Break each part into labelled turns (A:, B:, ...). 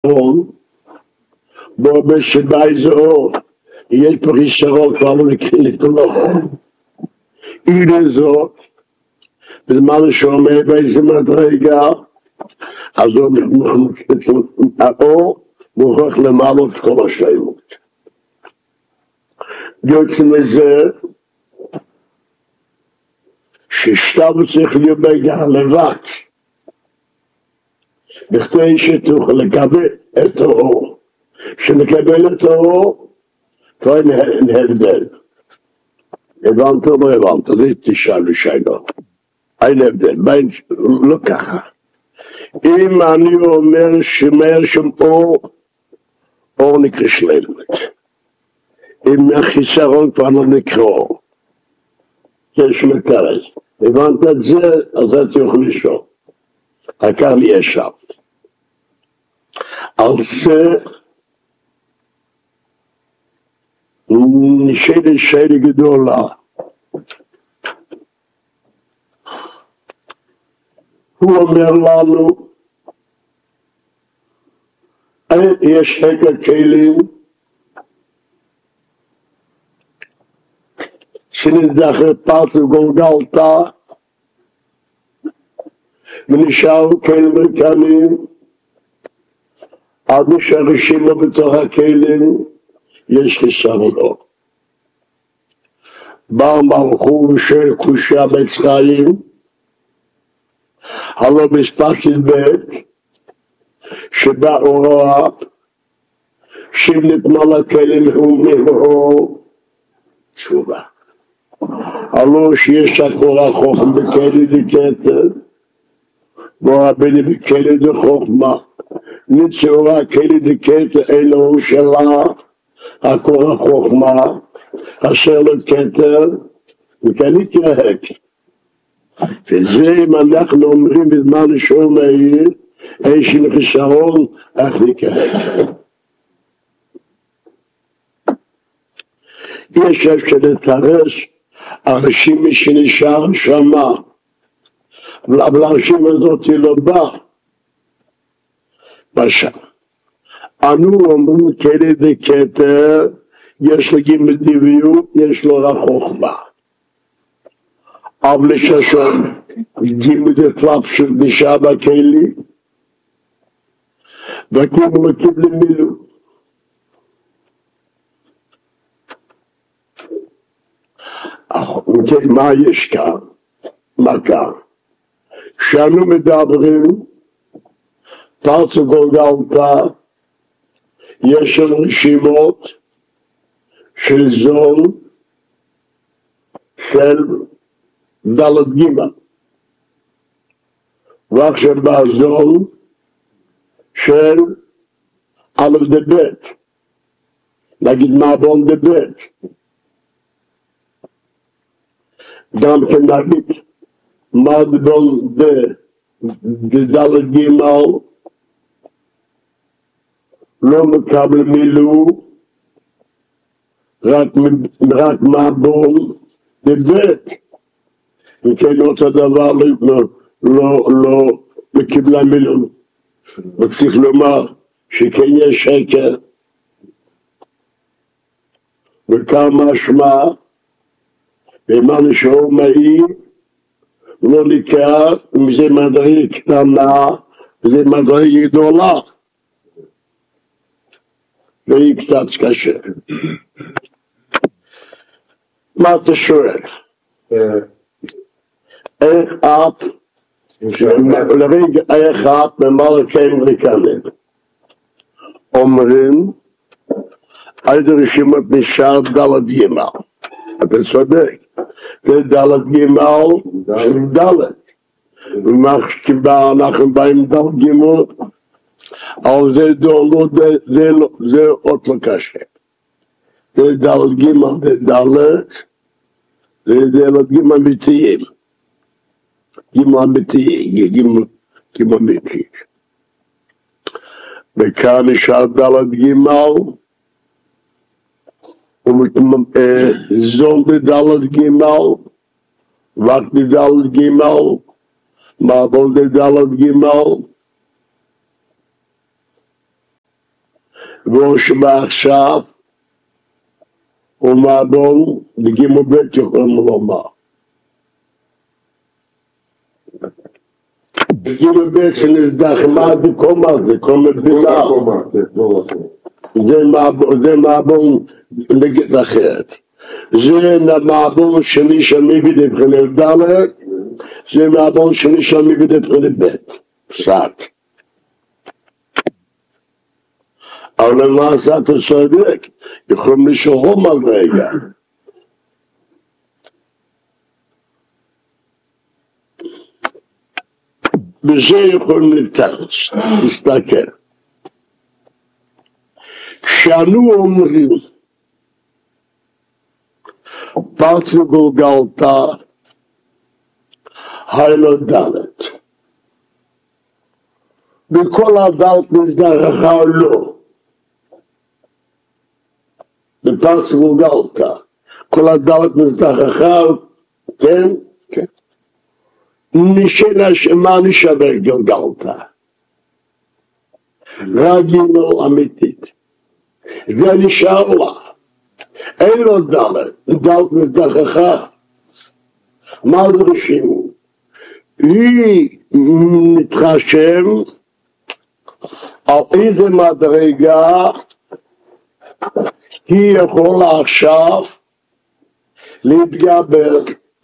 A: חיסרון, בו בשבי זו, יש פה חיסרון כבר לא נקריא לכולו. הנה זאת, בזמן שאומר באיזה מדרגה, אז האור מוכרח למעלות כל השלמות. יוצא מזה, ששתיו צריך להיות בגלל לבד, בכדי שתוכל לקבל את האור. כשנקבל את האור, כבר אין הבדל. הבנת או לא הבנת? זה תשאל ושאלה. אין הבדל, לא ככה. אם אני אומר שמאיר שם אור נקרא שלמת. אם החיסרון כבר לא נקרא אור. יש מתרס. הבנת את זה, אז אתה יכול לשאול. העיקר לי ישב. על זה נשאלת שאלה גדולה. הוא אומר לנו, יש חקר כלים שנדחת פרץ וגולגלתה ונשארו כלים וקנים עד נשארשימו בתוך הכלים יש חיסרונות. באו מלכו של קושיה בצרים הלא מספר של בית שבא אורה שנתמל הכלים ומבואו תשובה. הלא שיש הכל החוכם בכלי דקטר ורבני בכלי דחוכמה נצורה כלי דקטר אלוהו שלה הכל החוכמה אשר לו כתר וכאן יתרהק. וזה אם אנחנו אומרים בזמן שהוא מהיר איש עם חיסרון איך נקרק. יש אפשר לתרס אנשים שנשאר שמה אבל האנשים הזאת לא בא בשם. אנו אומרים כאלה דקטר יש לו גימל דביות, יש לו רק חוכמה. אבל לששון גימל דפלאפ של נשאר בכלי וגימל קיבל מילוא. מה יש כאן? מה כאן? כשאנו מדברים פרץ וגולגלתה יש לנו רשימות של זול של דלת גימל ועכשיו בזול של א' דבית נגיד מעבון דבית גם כן נגיד מעבון דלת גימל לא מקבל מילוא רק מעבון דבית וכן אותו דבר לא מקיבלה מילוא וצריך לומר שכן יש שקר וכמה משמע ואמרנו שהוא מהיר לא נקרא מזה מדרגה קטנה וזה מדרגה גדולה והיא קצת קשה. מה אתה שואל? איך את לרגע איך את ממלכים לקנן אומרים איזה רשימות נשאר דלת גימל אתה צודק זה דלת גימל של דלת ומה שקיבל אנחנו באים דלת גימל אבל זה עוד לא קשה זה דלת גימל זה דלת זה דלת גימל אמיתיים גימל אמיתיים גימל אמיתית וכאן נשאר דלת גימל זול דלת גימל וק דלת גימל מעבול דלת גימל והוא שמעכשיו ומאדון לגימו בית יכולים לומר. לגימו בית שנסדח מה זה קומה, זה קומה בילה. זה מאבון לגת אחרת. זה מאבון שני שמי בידי בחינת ד', זה מאבון שני שמי בידי בחינת ב'. פסק. אבל למעשה אתה צודק, יכולים לשאול על רגע. בזה יכולים לתרץ, תסתכל. כשאנו אומרים, פרץ וגולגלתה, היילו דלת. בכל הדלת נזדרחה או לא. בפרץ וגולגלתה, כל הדלת נזדרחה, כן? כן. נשאלה שמה נשאלה גולגלתה? רגינו אמיתית. זה נשאר לה. אין לו דלת, דלת נזדרחה. מה דורשים? היא מתחשם על איזה מדרגה היא יכולה עכשיו להתגבר.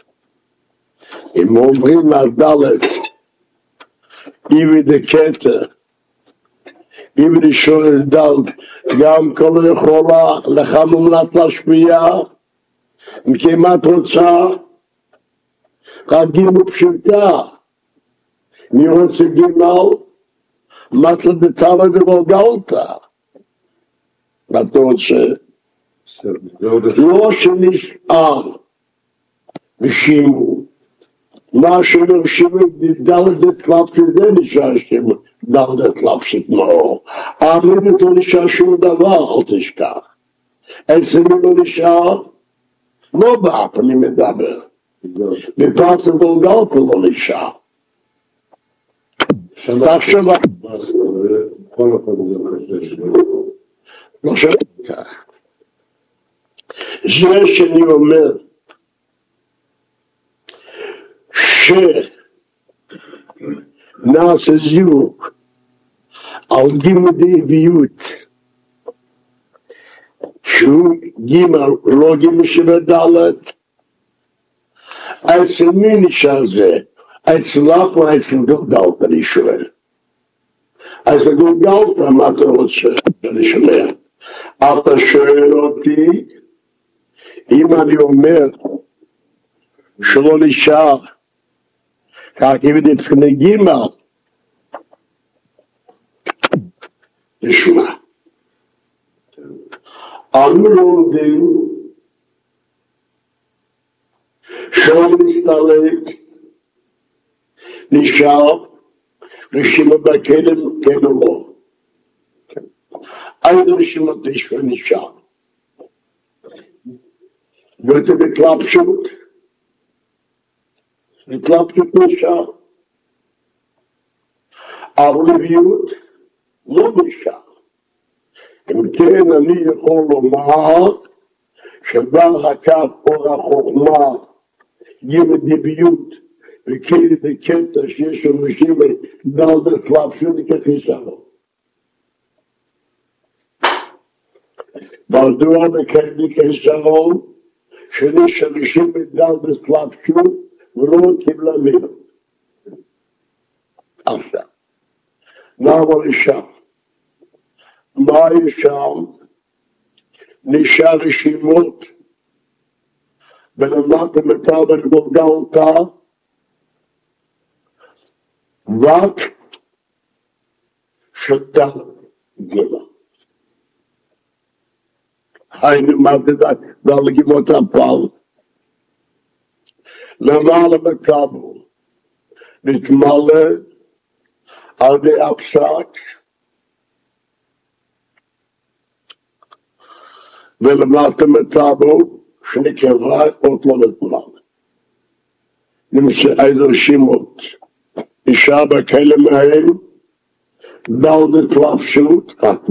A: אם אומרים על דלת, איבי דקטר, איבי דשורס דלת, גם כל יכולה לך מומלט להשפיע, אם כמעט רוצה, רק גימו פשוטה, מי רוצה גימל, מתלה דתלה וגולגלתה. מה אתה רוצה? לא שנשאר ושימו, מה שנרשימו דלת דתלף כזה נשאר שימו, דלת דתלף שתמאו. האמינות לא נשאר שום דבר, אל תשכח. אצלנו לא נשאר, לא באף אני מדבר. בפרץ וגולגלתה לא נשאר. תחשב לא שואל כך. זה שאני אומר שנעשה זיווג על גימל דאביות שהוא גימל לא גימל שבדלת, אצל מי נשאר זה? אצלך או אצל גולגלתה אני שואל. אצל גולגלתה מה אתה רוצה? אני שומע. אתה שואל אותי אם אני אומר שלא נשאר כך אם נתפנה גימל נשמע. אנו לומדים שלא נסתלק נשאר רשימה בכלם כן או לא. אין רשימת נשאר נשאר. ואתה בתלבשות נשאר. אבל לביאות לא נשאר. אם כן אני יכול לומר שבא הקו אור החוכמה גימל דאביות וכאלה דקטע שיש אנשים דל דתלבשות כחיסרון. מדוע בכאלה כחיסרון שיש אנשים דל דתלבשות ולא קיבלה מהם. עכשיו, נעבור לשם. מה יש שם? נשאר רשימות ולמדת מטר וגולגלתה רק שתה גילה. היינו מה זה דל גימות הפעל. למעלה מקבל נתמלא על די הפסק ולמטה מטאבו שנקרא עוד לא נתמלא. נמצא איזה רשימות נשאר בכאלה מהם דל דתלבשות